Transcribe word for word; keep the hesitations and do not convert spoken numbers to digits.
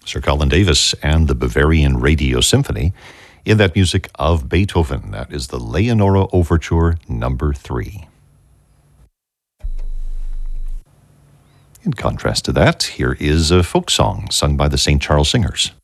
Sir Colin Davis and the Bavarian Radio Symphony in that music of Beethoven. That is the Leonora Overture number three. In contrast to that, here is a folk song sung by the Saint Charles Singers.